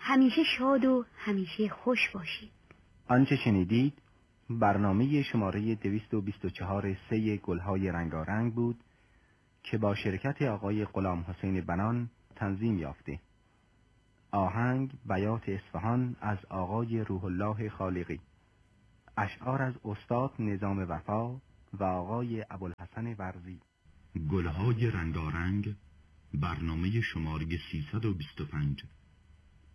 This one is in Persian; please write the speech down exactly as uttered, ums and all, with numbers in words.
همیشه شاد و همیشه خوش باشید. آنچه شنیدید برنامه شماره دویست و بیست و چهار سه گلهای رنگارنگ بود که با شرکت آقای غلام حسین بنان تنظیم یافته. آهنگ بیات اصفهان از آقای روح الله خالقی، اشعار از استاد نظام وفا و آقای ابوالحسن ورزی. گلهای رنگارنگ، برنامه شماره سیصد و بیست و پنج.